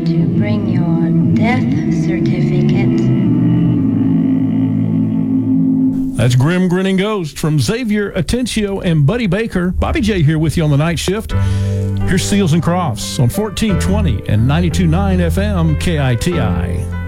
to bring your death certificate. That's Grim Grinning Ghost from Xavier Atencio and Buddy Baker. Bobby J here with you on the night shift. Here's Seals and Crofts on 1420 and 92.9 FM KITI.